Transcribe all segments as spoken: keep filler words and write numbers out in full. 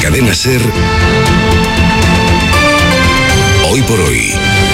Cadena SER, Hoy por Hoy,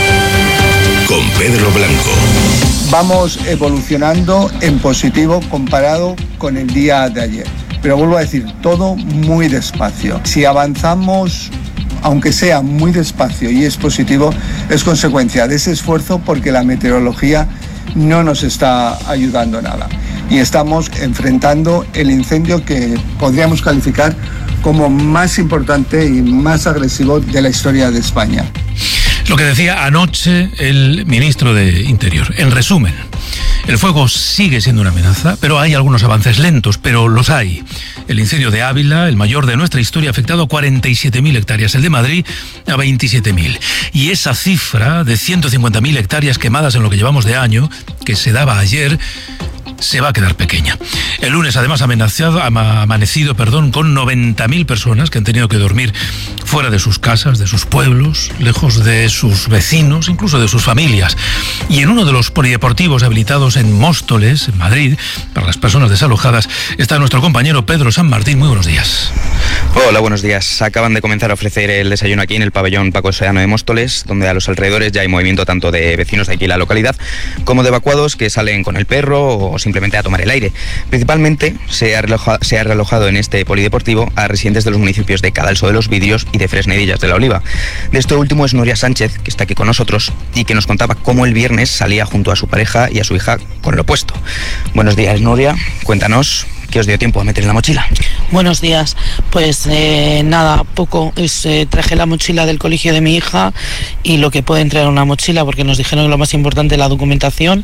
con Pedro Blanco. Vamos evolucionando en positivo comparado con el día de ayer. Pero vuelvo a decir, todo muy despacio. Si avanzamos, aunque sea muy despacio y es positivo, es consecuencia de ese esfuerzo porque la meteorología no nos está ayudando nada. Y estamos enfrentando el incendio que podríamos calificar como más importante y más agresivo de la historia de España. Lo que decía anoche el ministro de Interior. En resumen, el fuego sigue siendo una amenaza, pero hay algunos avances lentos, pero los hay. El incendio de Ávila, el mayor de nuestra historia, ha afectado a cuarenta y siete mil hectáreas, el de Madrid a veintisiete mil. Y esa cifra de ciento cincuenta mil hectáreas quemadas en lo que llevamos de año, que se daba ayer, se va a quedar pequeña. El lunes además ha amenazado, ha amanecido perdón, con noventa mil personas que han tenido que dormir fuera de sus casas, de sus pueblos, lejos de sus vecinos, incluso de sus familias. Y en uno de los polideportivos habilitados en Móstoles, en Madrid, para las personas desalojadas, está nuestro compañero Pedro San Martín. Muy buenos días. Hola, buenos días. Acaban de comenzar a ofrecer el desayuno aquí en el pabellón Paco Seano de Móstoles, donde a los alrededores ya hay movimiento tanto de vecinos de aquí en la localidad como de evacuados que salen con el perro o simplemente a tomar el aire. Principalmente se ha, relojado, se ha relojado en este polideportivo a residentes de los municipios de Cadalso de los Vidrios y de Fresnedillas de la Oliva. De esto último es Nuria Sánchez, que está aquí con nosotros y que nos contaba cómo el viernes salía junto a su pareja y a su hija con lo puesto. Buenos días, Nuria. Cuéntanos, ¿qué os dio tiempo a meter en la mochila? Buenos días. Pues eh, nada, poco. Es, eh, traje la mochila del colegio de mi hija y lo que puede entrar en una mochila, porque nos dijeron que lo más importante es la documentación.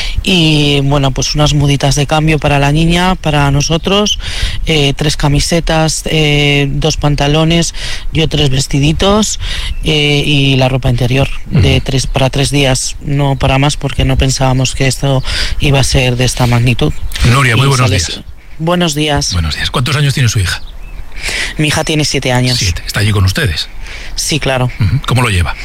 Y bueno, pues unas muditas de cambio para la niña, para nosotros, eh, tres camisetas, eh, dos pantalones, yo tres vestiditos eh, y la ropa interior de tres para tres días, no para más, porque no pensábamos que esto iba a ser de esta magnitud. Nuria, muy buenos sales... días. Buenos días. Buenos días. ¿Cuántos años tiene su hija? Mi hija tiene siete años. Siete. ¿Está allí con ustedes? Sí, claro. ¿Cómo lo lleva?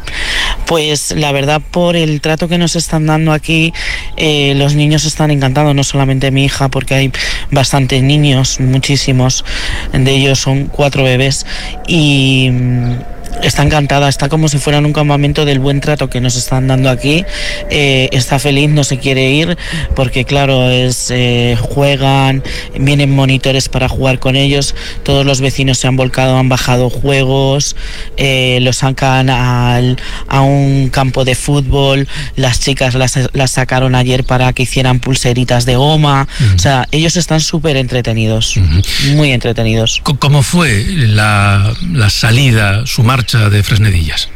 Pues la verdad, por el trato que nos están dando aquí, eh, los niños están encantados, no solamente mi hija, porque hay bastantes niños, muchísimos, de ellos son cuatro bebés, y está encantada, está como si fuera en un campamento del buen trato que nos están dando aquí. Eh, está feliz, no se quiere ir, porque claro, es eh, juegan, vienen monitores para jugar con ellos, todos los vecinos se han volcado, han bajado juegos, eh, los sacan al, a un campo de fútbol, las chicas las, las sacaron ayer para que hicieran pulseritas de goma. Uh-huh. O sea, ellos están súper entretenidos, uh-huh. muy entretenidos. ¿Cómo fue la, la salida, su marcha de Fresnedillas?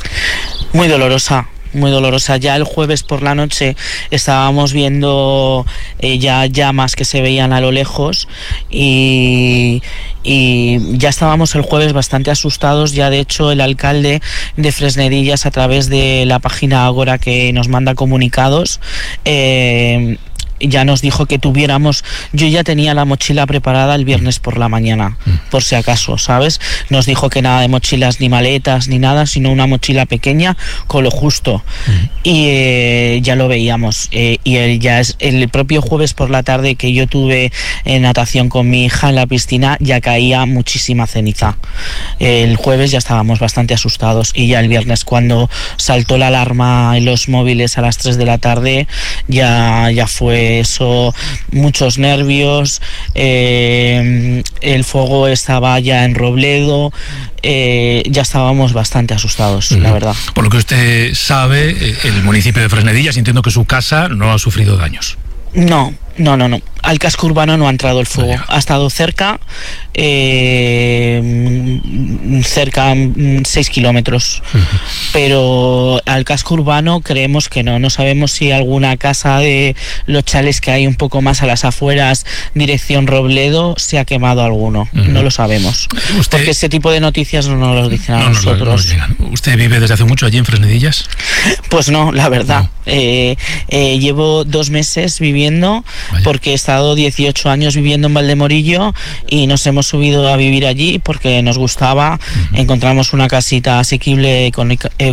Muy dolorosa, muy dolorosa. Ya el jueves por la noche estábamos viendo eh, ya llamas que se veían a lo lejos y, y ya estábamos el jueves bastante asustados. Ya de hecho el alcalde de Fresnedillas, a través de la página Agora, que nos manda comunicados, eh, ya nos dijo que tuviéramos, yo ya tenía la mochila preparada el viernes por la mañana, por si acaso, ¿sabes? Nos dijo que nada de mochilas ni maletas ni nada, sino una mochila pequeña con lo justo. Uh-huh. Y eh, ya lo veíamos. Eh, y el, ya es el propio jueves por la tarde que yo tuve eh, natación con mi hija en la piscina, ya caía muchísima ceniza. El jueves ya estábamos bastante asustados, y ya el viernes, cuando saltó la alarma en los móviles a las tres de la tarde, ya, ya fue eso, muchos nervios. Eh, el fuego estaba ya en Robledo, eh, ya estábamos bastante asustados, uh-huh. la verdad. Por lo que usted sabe, el municipio de Fresnedillas, entiendo que su casa no ha sufrido daños. No, no, no, no. Al casco urbano no ha entrado el fuego. Ha estado cerca, eh, cerca seis kilómetros. Uh-huh. Pero al casco urbano creemos que no. No sabemos si alguna casa de los chales que hay un poco más a las afueras, dirección Robledo, se ha quemado alguno. Uh-huh. No lo sabemos. ¿Usted... Porque ese tipo de noticias no nos lo dicen a no, nosotros. No, no, no ¿Usted vive desde hace mucho allí en Fresnedillas? Pues no, la verdad. No. Eh, eh, llevo dos meses viviendo. Vaya. Porque he estado dieciocho años viviendo en Valdemorillo y nos hemos subido a vivir allí porque nos gustaba. Uh-huh. Encontramos una casita asequible